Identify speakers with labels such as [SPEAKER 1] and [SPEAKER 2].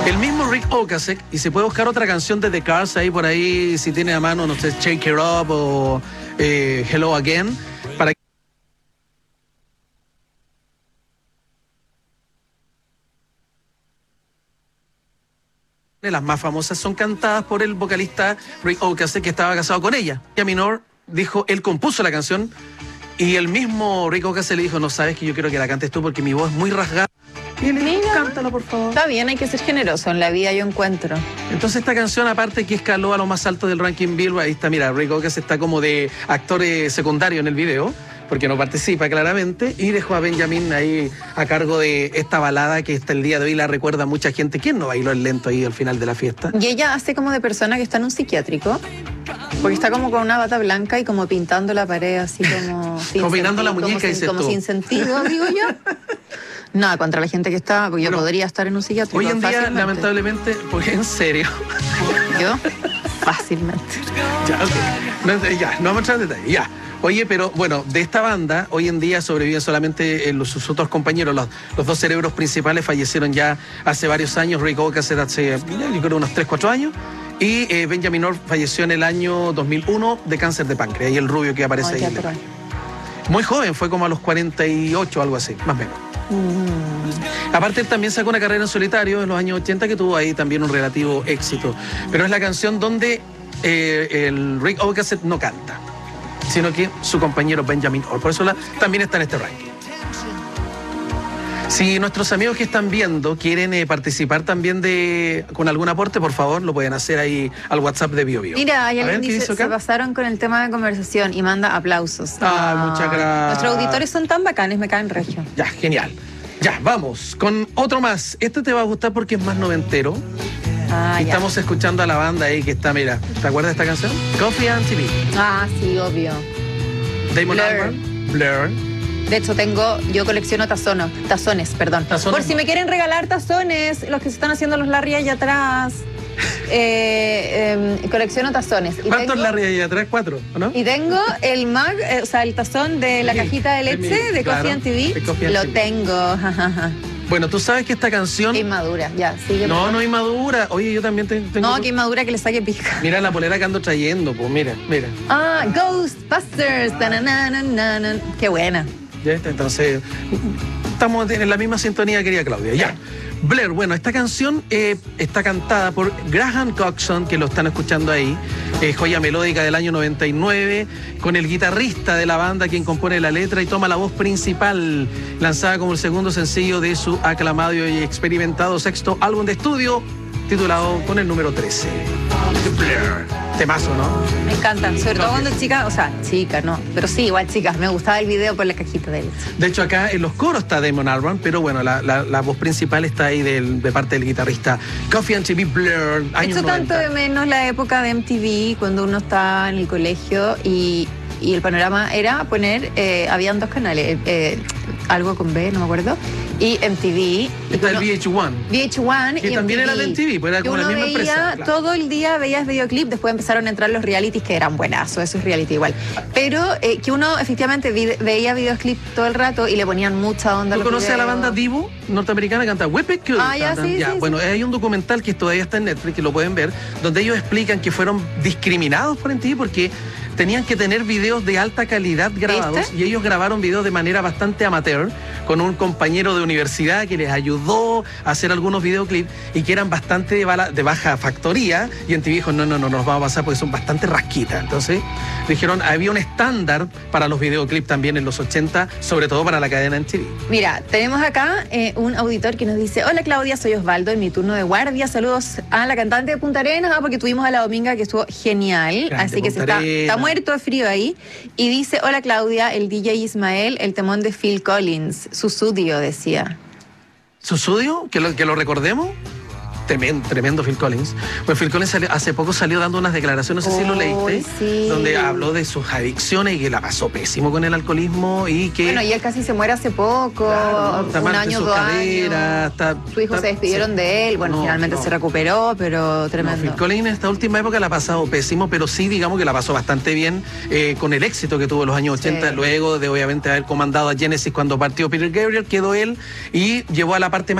[SPEAKER 1] El mismo Rick Ocasek, y se puede buscar otra canción de The Cars ahí por ahí, si tiene a mano, no sé, Shake It Up o Hello Again, para las más famosas son cantadas por el vocalista Rick Ocasek, que estaba casado con ella. Benjamin Orr dijo, él compuso la canción y el mismo Rick Ocasek le dijo, no sabes que yo quiero que la cantes tú porque mi voz es muy rasgada. Y él dijo, cántala por favor.
[SPEAKER 2] Está bien, hay que ser generoso, en la vida yo encuentro.
[SPEAKER 1] Entonces esta canción, aparte que escaló a lo más alto del ranking Billboard, ahí está, mira, Rick Ocasek está como de actor secundario en el video, porque no participa claramente, y dejó a Benjamin ahí a cargo de esta balada que hasta el día de hoy la recuerda a mucha gente. ¿Quién no bailó el lento ahí al final de la fiesta?
[SPEAKER 2] Y ella hace como de persona que está en un psiquiátrico, porque está como con una bata blanca y como pintando la pared así como...
[SPEAKER 1] Como peinando la muñeca, dices tú.
[SPEAKER 2] Como sin sentido, digo yo. Nada, contra la gente que está, porque yo podría estar en un psiquiátrico.
[SPEAKER 1] Hoy en día,
[SPEAKER 2] fácilmente.
[SPEAKER 1] lamentablemente, pues en serio.
[SPEAKER 2] Yo, fácilmente.
[SPEAKER 1] Ya, ok. No vamos a entrar en detalle, ya. Oye, pero bueno, de esta banda, hoy en día sobreviven solamente sus otros compañeros. Los dos cerebros principales fallecieron ya hace varios años. Rick Ocasek hace, yo creo, unos 3-4 años. Y Benjamin Orr falleció en el año 2001 de cáncer de páncreas. Y el rubio que aparece ahí. Muy joven, fue como a los 48, algo así, más o menos. Aparte, él también sacó una carrera en solitario en los años 80 que tuvo ahí también un relativo éxito. Pero es la canción donde el Rick Ocasek no canta, sino que su compañero Benjamin Orr. Por eso también está en este ranking. Si nuestros amigos que están viendo quieren participar también con algún aporte, por favor, lo pueden hacer ahí al WhatsApp de Bio Bio.
[SPEAKER 2] Mira, hay alguien que dice, se pasaron con el tema de conversación y manda aplausos.
[SPEAKER 1] Muchas gracias.
[SPEAKER 2] Nuestros auditores son tan bacanes, me caen regio.
[SPEAKER 1] Ya, genial. Ya, vamos con otro más. Este te va a gustar porque es más noventero. Estamos escuchando a la banda ahí que está, mira, ¿te acuerdas de esta canción? Coffee and TV.
[SPEAKER 2] Sí, obvio.
[SPEAKER 1] Damon Albarn, Blur.
[SPEAKER 2] De hecho, yo colecciono tazones. Por si me quieren regalar tazones, los que se están haciendo los Larry allá atrás. Colecciono tazones.
[SPEAKER 1] ¿Cuántos Larry allá atrás? 4, ¿o no?
[SPEAKER 2] Y tengo el mug, el tazón de la cajita de leche de Coffee and TV. Lo tengo.
[SPEAKER 1] Bueno, tú sabes que esta canción...
[SPEAKER 2] Qué inmadura, ya, sigue.
[SPEAKER 1] No inmadura. Oye, yo también tengo...
[SPEAKER 2] No, qué inmadura que le saque pija.
[SPEAKER 1] Mira la polera que ando trayendo, pues mira.
[SPEAKER 2] Ghostbusters. Qué buena.
[SPEAKER 1] ¿Ya? Entonces, estamos en la misma sintonía, querida Claudia. Ya. Blair, bueno, esta canción está cantada por Graham Coxon, que lo están escuchando ahí, joya melódica del año 99, con el guitarrista de la banda quien compone la letra y toma la voz principal, lanzada como el segundo sencillo de su aclamado y experimentado sexto álbum de estudio, titulado con el número 13. Blair. Temazo, ¿no?
[SPEAKER 2] Me encantan, sobre todo cuando chica, no, pero sí, igual chicas, me gustaba el video por la cajita de leche.
[SPEAKER 1] De hecho, acá en los coros está Damon Albarn, pero bueno, la voz principal está ahí de parte del guitarrista. Coffee and TV, Blur, años 90.
[SPEAKER 2] Tanto de menos la época de MTV, cuando uno estaba en el colegio y el panorama era poner, habían 2 canales, algo con B, no me acuerdo, y MTV.
[SPEAKER 1] Está el VH1.
[SPEAKER 2] VH1
[SPEAKER 1] que
[SPEAKER 2] y
[SPEAKER 1] también
[SPEAKER 2] MTV.
[SPEAKER 1] era de MTV, pues era como la misma empresa.
[SPEAKER 2] Claro. Todo el día veías videoclip, después empezaron a entrar los realities que eran buenazos, eso es reality igual. Pero que uno efectivamente veía videoclip todo el rato y le ponían mucha onda.
[SPEAKER 1] ¿Tú conoces a la banda Divo norteamericana que canta Whip It Cool?
[SPEAKER 2] Sí.
[SPEAKER 1] Bueno, hay un documental que todavía está en Netflix, que lo pueden ver, donde ellos explican que fueron discriminados por MTV porque tenían que tener videos de alta calidad grabados. ¿Viste? Y ellos grabaron videos de manera bastante amateur con un compañero de universidad que les ayudó a hacer algunos videoclips y que eran bastante de baja factoría, y MTV dijo, no nos vamos a pasar porque son bastante rasquitas. Entonces dijeron, había un estándar para los videoclips también en los 80, sobre todo para la cadena MTV.
[SPEAKER 2] Mira, tenemos acá un auditor que nos dice, hola Claudia, soy Osvaldo, en mi turno de guardia, saludos a la cantante de Punta Arenas, porque tuvimos a la Dominga que estuvo genial, grande, así que está muerto de frío ahí, y dice, hola Claudia, el DJ Ismael, el temón de Phil Collins, Susudio, decía.
[SPEAKER 1] ¿Susudio? ¿Que lo recordemos? Tremendo Phil Collins. Pues Phil Collins hace poco salió dando unas declaraciones, no sé si lo leíste,
[SPEAKER 2] sí,
[SPEAKER 1] donde habló de sus adicciones y que la pasó pésimo con el alcoholismo y que...
[SPEAKER 2] Bueno, y él casi se muere hace poco, un año, 2 años. Su hijo se despidieron de él, bueno, finalmente se recuperó, pero tremendo.
[SPEAKER 1] Phil Collins en esta última época la ha pasado pésimo, pero sí, digamos que la pasó bastante bien con el éxito que tuvo en los años 80, luego de obviamente haber comandado a Genesis cuando partió Peter Gabriel, quedó él y llevó a la parte más